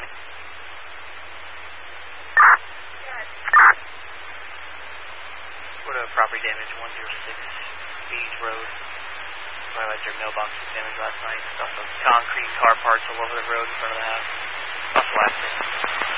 What property damage, 106 Beach Road. Like their mailbox was damaged last night. Stuff of concrete car parts all over the road in front of the house. Stuff last night.